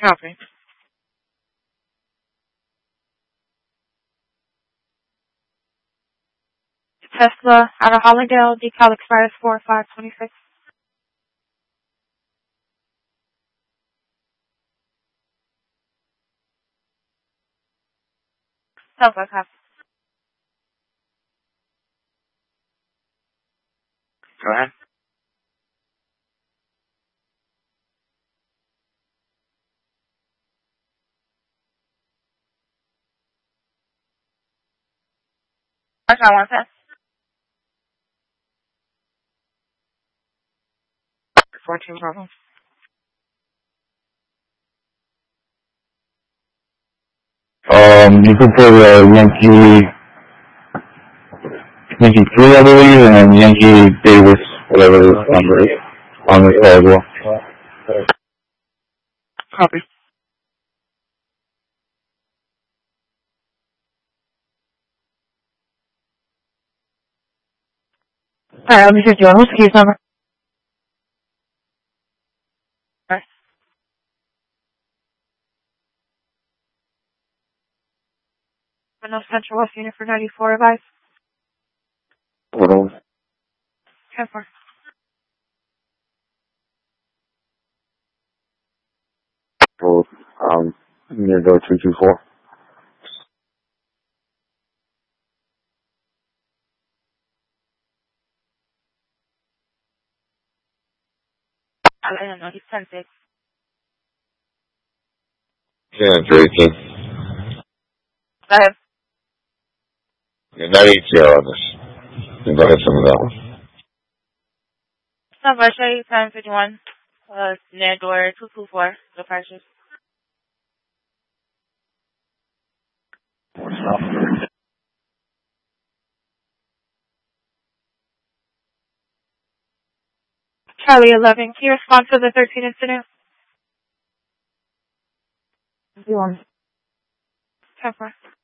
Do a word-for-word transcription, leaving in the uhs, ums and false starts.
Copy. Tesla out of Hollandale, decal expires four five twenty-six. Tesla, copy. Go ahead. That's all I want to say. fourteen Bravo. Um, you can put uh, Yankee, Yankee three, I believe, and then Yankee Davis, whatever the number is, on the call as well. Copy. Alright, let me just do it. What's the case number? Alright. No Central West Unit for ninety-four, advice. Hold on. ten four. So, um, near go two two four. I don't know, he's ten six. Yeah, Drayton. Go ahead. Yeah, not eight zero on this. You go ahead, some of that one. Number Shay, seven fifty-one. Uh, near door two two four. The purchase. Charlie eleven. Can you respond to the thirteen incident? You want ten four.